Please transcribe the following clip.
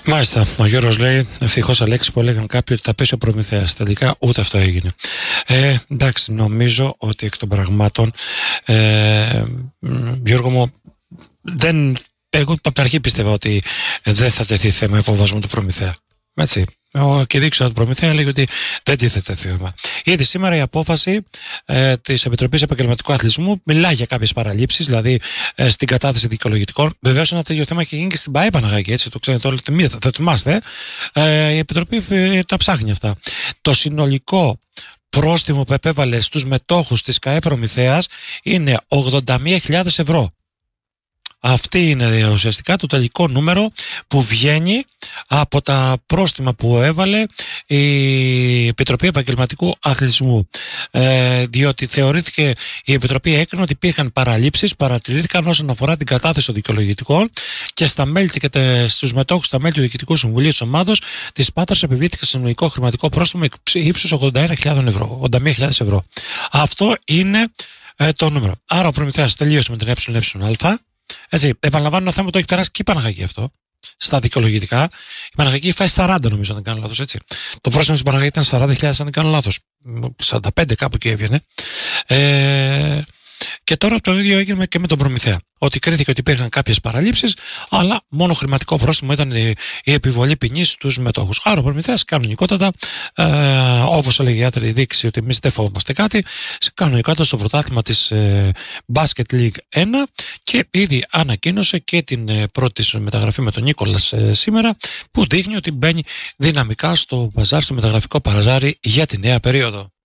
Μάλιστα. Ο Γιώργος λέει ευτυχώς Αλέξη που έλεγαν κάποιοι ότι θα πέσει ο Προμηθέας. Τελικά ούτε αυτό έγινε. Εντάξει, νομίζω ότι εκ των πραγμάτων, Γιώργο μου, εγώ από την αρχή πίστευα ότι δεν θα τεθεί θέμα υποβασμού του Προμηθέα. Έτσι. Και δείξα του Προμηθέα λέγει ότι δεν τίθεται θέμα. Ήδη σήμερα η απόφαση της Επιτροπής Επαγγελματικού Αθλητισμού μιλάει για κάποιες παραλήψεις, δηλαδή στην κατάθεση δικαιολογητικών. Βεβαίως ένα τέτοιο θέμα έχει γίνει και στην ΠΑΕ Παναγάκη, έτσι το ξέρετε όλοι, θα θυμάστε. Η Επιτροπή τα ψάχνει αυτά. Το συνολικό πρόστιμο που επέβαλε στους μετόχους της ΚΑΕ Προμηθέας είναι 81.000 ευρώ. Αυτή είναι ουσιαστικά το τελικό νούμερο που βγαίνει από τα πρόστιμα που έβαλε η Επιτροπή Επαγγελματικού Αθλητισμού. Διότι θεωρήθηκε, η Επιτροπή έκρινε ότι υπήρχαν παραλήψεις, παρατηρήθηκαν όσον αφορά την κατάθεση των δικαιολογητικών και στα μέλη και στους μετόχους, στα μέλη του Διοικητικού Συμβουλίου της ομάδος της Πάτρας επιβλήθηκε συνολικό χρηματικό πρόστιμο ύψους 81.000 ευρώ. Αυτό είναι το νούμερο. Άρα ο Προμηθέας τελείωσε με την ΕΕ. Έτσι, επαναλαμβάνω ένα θέμα που το έχει περάσει και η Παναγάκη αυτό. Στα δικαιολογητικά. Η Παναγάκη φάει 40, νομίζω, αν δεν κάνω λάθος, έτσι. Το πρόστιμο στην Παναγάκη ήταν 40.000, αν δεν κάνω λάθος. 45 κάπου εκεί έβγαινε. Και τώρα το ίδιο έγινε και με τον Προμηθέα. Ότι κρίθηκε ότι υπήρχαν κάποιες παραλήψεις, αλλά μόνο χρηματικό πρόστιμο ήταν η επιβολή ποινής στους μετόχους. Άρα ο Προμηθέας κανονικότατα, όπως έλεγε η άτρη δείξη ότι εμείς δεν φοβόμαστε κάτι, κανονικότατα στο πρωτάθλημα της Basket League 1 και ήδη ανακοίνωσε και την πρώτη μεταγραφή με τον Νίκολας σήμερα, που δείχνει ότι μπαίνει δυναμικά στο μπαζάρ, στο μεταγραφικό παραζάρι για τη νέα περίοδο.